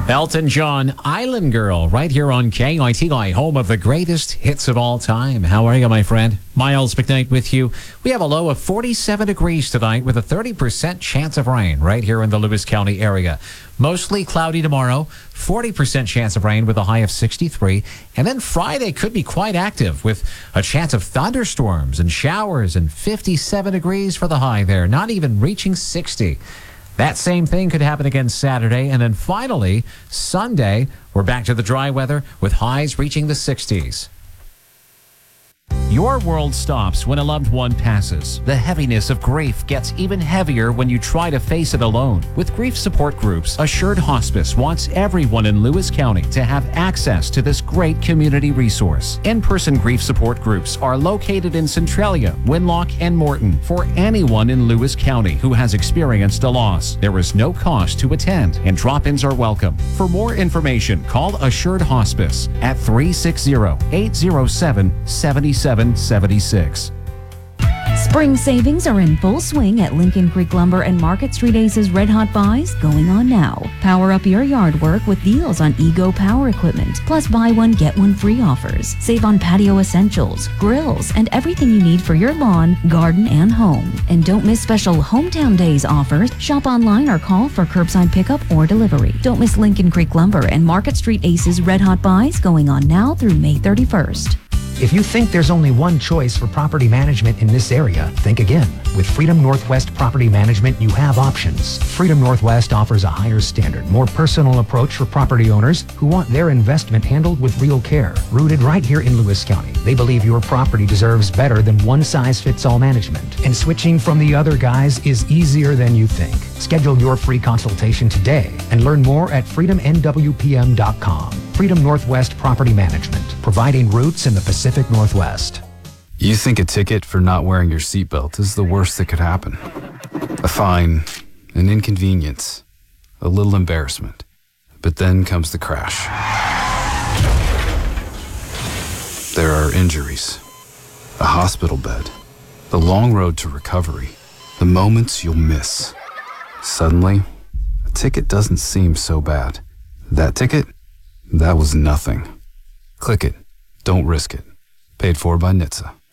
Elton John, Island Girl, right here on KITI, home of the greatest hits of all time. How are you, my friend? Miles McKnight with you. We have a low of 47 degrees tonight with a 30% chance of rain right here in the Lewis County area. Mostly cloudy tomorrow, 40% chance of rain with a high of 63. And then Friday could be quite active with a chance of thunderstorms and showers and 57 degrees for the high there, not even reaching 60. That same thing could happen again Saturday. And then finally, Sunday, we're back to the dry weather with highs reaching the 60s. Your world stops when a loved one passes. The heaviness of grief gets even heavier when you try to face it alone. With grief support groups, Assured Hospice wants everyone in Lewis County to have access to this great community resource. In-person grief support groups are located in Centralia, Winlock, and Morton for anyone in Lewis County who has experienced a loss. There is no cost to attend, and drop-ins are welcome. For more information, call Assured Hospice at 360-807-7776. Spring savings are in full swing at Lincoln Creek Lumber and Market Street Aces Red Hot Buys going on now. Power up your yard work with deals on Ego power equipment, plus buy one, get one free offers. Save on patio essentials, grills, and everything you need for your lawn, garden, and home. And don't miss special Hometown Days offers. Shop online or call for curbside pickup or delivery. Don't miss Lincoln Creek Lumber and Market Street Aces Red Hot Buys going on now through May 31st. If you think there's only one choice for property management in this area, think again. With Freedom Northwest Property Management, you have options. Freedom Northwest offers a higher standard, more personal approach for property owners who want their investment handled with real care. Rooted right here in Lewis County, they believe your property deserves better than one-size-fits-all management. And switching from the other guys is easier than you think. Schedule your free consultation today and learn more at freedomnwpm.com. Freedom Northwest Property Management, providing roots in the Pacific Northwest. You think a ticket for not wearing your seatbelt is the worst that could happen. A fine, an inconvenience, a little embarrassment. But then comes the crash. There are injuries, a hospital bed, the long road to recovery, the moments you'll miss. Suddenly, a ticket doesn't seem so bad. That ticket? That was nothing. Click it. Don't risk it. Paid for by NHTSA.